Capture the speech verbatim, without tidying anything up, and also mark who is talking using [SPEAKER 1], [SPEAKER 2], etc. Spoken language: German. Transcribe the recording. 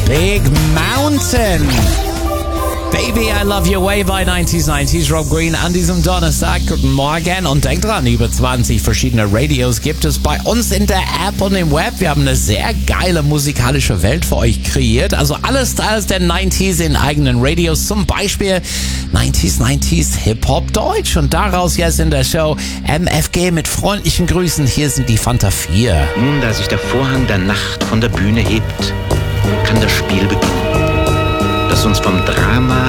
[SPEAKER 1] Big Mountain. Baby, I Love Your Way bei neunzig neunzig. Rob Green an diesem Donnerstag. Guten Morgen und denkt dran, über zwanzig verschiedene Radios gibt es bei uns in der App und im Web. Wir haben eine sehr geile musikalische Welt für euch kreiert. Also alle Styles der neunziger in eigenen Radios. Zum Beispiel neunzig neunzig Hip-Hop Deutsch. Und daraus jetzt in der Show M F G mit freundlichen Grüßen. Hier sind die Fanta vier.
[SPEAKER 2] Nun, da sich der Vorhang der Nacht von der Bühne hebt, kann das Spiel beginnen, das uns vom Drama